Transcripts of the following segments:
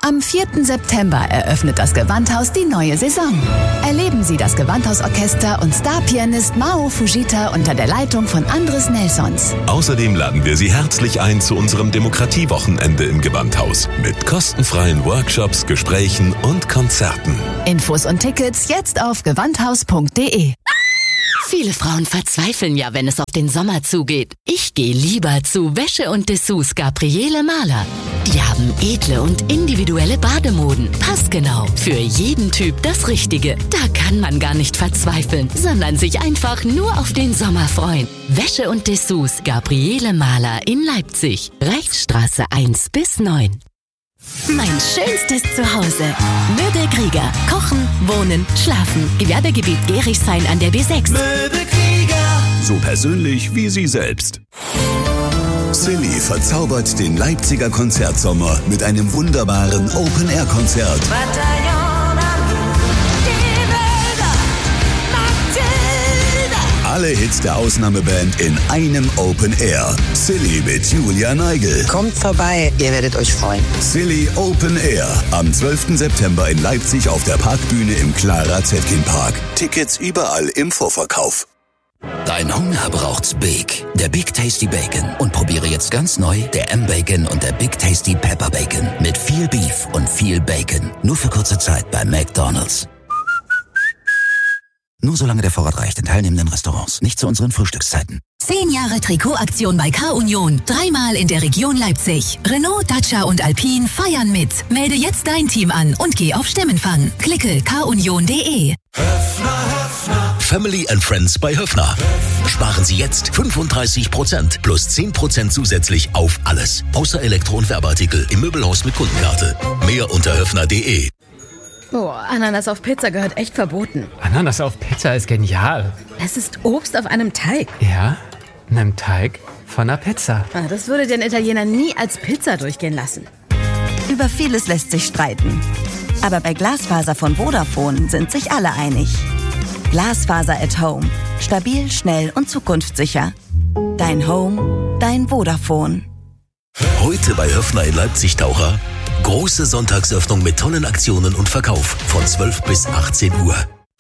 Am 4. September eröffnet das Gewandhaus die neue Saison. Erleben Sie das Gewandhausorchester und Starpianist Mao Fujita unter der Leitung von Andres Nelsons. Außerdem laden wir Sie herzlich ein zu unserem Demokratiewochenende im Gewandhaus mit kostenfreien Workshops, Gesprächen und Konzerten. Infos und Tickets jetzt auf gewandhaus.de. Viele Frauen verzweifeln ja, wenn es auf den Sommer zugeht. Ich gehe lieber zu Wäsche und Dessous Gabriele Mahler. Die haben edle und individuelle Bademoden. Passgenau. Für jeden Typ das Richtige. Da kann man gar nicht verzweifeln, sondern sich einfach nur auf den Sommer freuen. Wäsche und Dessous Gabriele Mahler in Leipzig. Reichsstraße 1 bis 9. Mein schönstes Zuhause. Möbel Krieger. Kochen, wohnen, schlafen. Gewerbegebiet Gerichshain an der B6. Möbel Krieger. So persönlich wie Sie selbst. Silly verzaubert den Leipziger Konzertsommer mit einem wunderbaren Open-Air-Konzert. Alle Hits der Ausnahmeband in einem Open Air. Silly mit Julia Neigel. Kommt vorbei, ihr werdet euch freuen. Silly Open Air. Am 12. September in Leipzig auf der Parkbühne im Clara Zetkin Park. Tickets überall im Vorverkauf. Dein Hunger braucht's Big. Der Big Tasty Bacon. Und probiere jetzt ganz neu der M-Bacon und der Big Tasty Pepper Bacon. Mit viel Beef und viel Bacon. Nur für kurze Zeit bei McDonald's. Nur solange der Vorrat reicht in teilnehmenden Restaurants. Nicht zu unseren Frühstückszeiten. 10 Jahre Trikotaktion bei K-Union. 3-mal in der Region Leipzig. Renault, Dacia und Alpine feiern mit. Melde jetzt dein Team an und geh auf Stemmenfang. Klicke kunion.de. Family and Friends bei Höffner. Sparen Sie jetzt 35% plus 10% zusätzlich auf alles. Außer Elektro- und Werbeartikel im Möbelhaus mit Kundenkarte. Mehr unter höffner.de. Boah, Ananas auf Pizza gehört echt verboten. Ananas auf Pizza ist genial. Es ist Obst auf einem Teig. Ja, einem Teig von einer Pizza. Das würde den Italiener nie als Pizza durchgehen lassen. Über vieles lässt sich streiten. Aber bei Glasfaser von Vodafone sind sich alle einig. Glasfaser at Home. Stabil, schnell und zukunftssicher. Dein Home, dein Vodafone. Heute bei Höffner in Leipzig Taucher. Große Sonntagsöffnung mit tollen Aktionen und Verkauf von 12 bis 18 Uhr.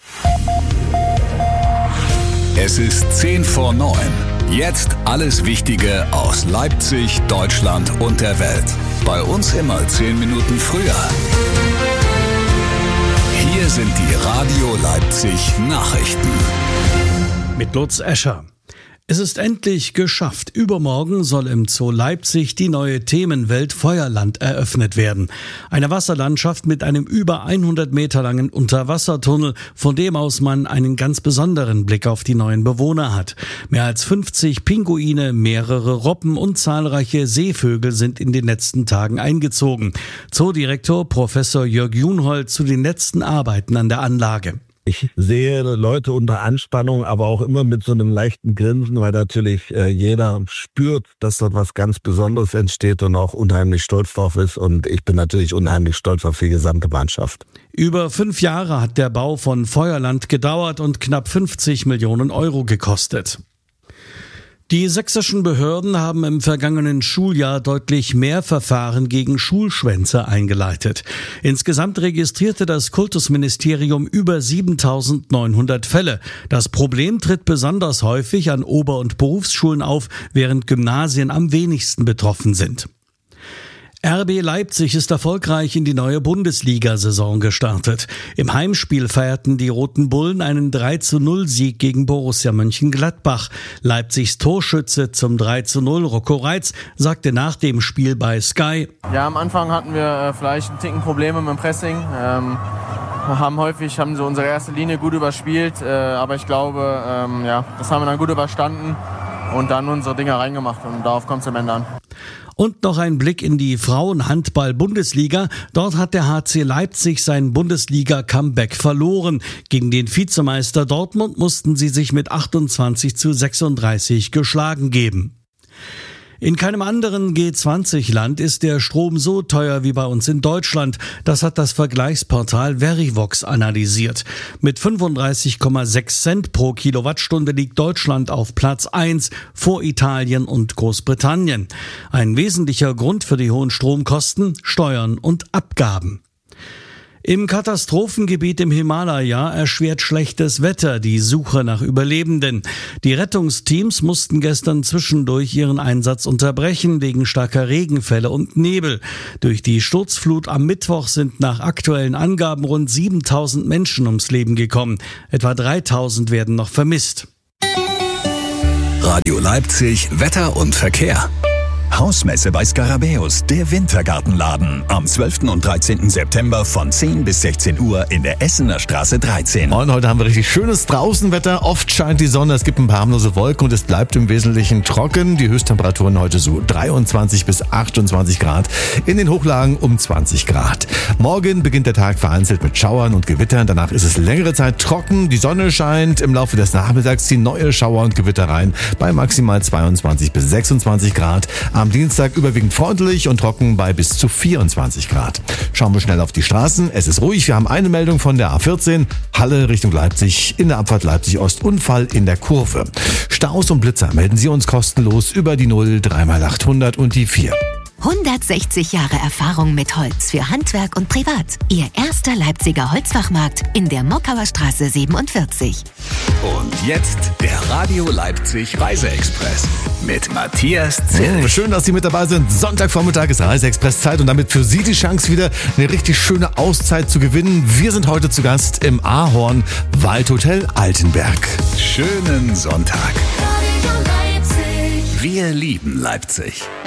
Es ist 10 vor 9. Jetzt alles Wichtige aus Leipzig, Deutschland und der Welt. Bei uns immer 10 Minuten früher. Hier sind die Radio Leipzig Nachrichten. Mit Lutz Escher. Es ist endlich geschafft. Übermorgen soll im Zoo Leipzig die neue Themenwelt Feuerland eröffnet werden. Eine Wasserlandschaft mit einem über 100 Meter langen Unterwassertunnel, von dem aus man einen ganz besonderen Blick auf die neuen Bewohner hat. Mehr als 50 Pinguine, mehrere Robben und zahlreiche Seevögel sind in den letzten Tagen eingezogen. Zoodirektor Professor Jörg Junhold zu den letzten Arbeiten an der Anlage. Ich sehe Leute unter Anspannung, aber auch immer mit so einem leichten Grinsen, weil natürlich jeder spürt, dass dort was ganz Besonderes entsteht und auch unheimlich stolz drauf ist. Und ich bin natürlich unheimlich stolz auf die gesamte Mannschaft. Über 5 Jahre hat der Bau von Feuerland gedauert und knapp 50 Millionen Euro gekostet. Die sächsischen Behörden haben im vergangenen Schuljahr deutlich mehr Verfahren gegen Schulschwänze eingeleitet. Insgesamt registrierte das Kultusministerium über 7.900 Fälle. Das Problem tritt besonders häufig an Ober- und Berufsschulen auf, während Gymnasien am wenigsten betroffen sind. RB Leipzig ist erfolgreich in die neue Bundesliga-Saison gestartet. Im Heimspiel feierten die Roten Bullen einen 3:0-Sieg gegen Borussia Mönchengladbach. Leipzigs Torschütze zum 3:0, Rocco Reitz, sagte nach dem Spiel bei Sky: Ja, am Anfang hatten wir vielleicht ein Ticken Probleme mit dem Pressing. Haben so unsere erste Linie gut überspielt, aber ich glaube, das haben wir dann gut überstanden und dann unsere Dinger reingemacht und darauf kommt es am Ende an. Und noch ein Blick in die Frauenhandball-Bundesliga. Dort hat der HC Leipzig sein Bundesliga-Comeback verloren. Gegen den Vizemeister Dortmund mussten sie sich mit 28:36 geschlagen geben. In keinem anderen G20-Land ist der Strom so teuer wie bei uns in Deutschland. Das hat das Vergleichsportal Verivox analysiert. Mit 35,6 Cent pro Kilowattstunde liegt Deutschland auf Platz 1 vor Italien und Großbritannien. Ein wesentlicher Grund für die hohen Stromkosten: Steuern und Abgaben. Im Katastrophengebiet im Himalaya erschwert schlechtes Wetter die Suche nach Überlebenden. Die Rettungsteams mussten gestern zwischendurch ihren Einsatz unterbrechen wegen starker Regenfälle und Nebel. Durch die Sturzflut am Mittwoch sind nach aktuellen Angaben rund 7.000 Menschen ums Leben gekommen. Etwa 3.000 werden noch vermisst. Radio Leipzig, Wetter und Verkehr. Hausmesse bei Skarabäus, der Wintergartenladen. Am 12. und 13. September von 10 bis 16 Uhr in der Essener Straße 13. Und heute haben wir richtig schönes Draußenwetter. Oft scheint die Sonne, es gibt ein paar harmlose Wolken und es bleibt im Wesentlichen trocken. Die Höchsttemperaturen heute so 23 bis 28 Grad. In den Hochlagen um 20 Grad. Morgen beginnt der Tag vereinzelt mit Schauern und Gewittern. Danach ist es längere Zeit trocken. Die Sonne scheint. Im Laufe des Nachmittags ziehen neue Schauer und Gewitter rein. Bei maximal 22 bis 26 Grad. Am Dienstag überwiegend freundlich und trocken bei bis zu 24 Grad. Schauen wir schnell auf die Straßen. Es ist ruhig. Wir haben eine Meldung von der A14. Halle Richtung Leipzig. In der Abfahrt Leipzig-Ost Unfall in der Kurve. Staus und Blitzer melden Sie uns kostenlos über die 0 3x800 und die 4. 160 Jahre Erfahrung mit Holz für Handwerk und Privat. Ihr erster Leipziger Holzfachmarkt in der Mockauer Straße 47. Und jetzt der Radio Leipzig Reiseexpress mit Matthias Zierich. Schön, dass Sie mit dabei sind. Sonntagvormittag ist Reiseexpress-Zeit und damit für Sie die Chance, wieder eine richtig schöne Auszeit zu gewinnen. Wir sind heute zu Gast im Ahorn Waldhotel Altenberg. Schönen Sonntag. Wir lieben Leipzig.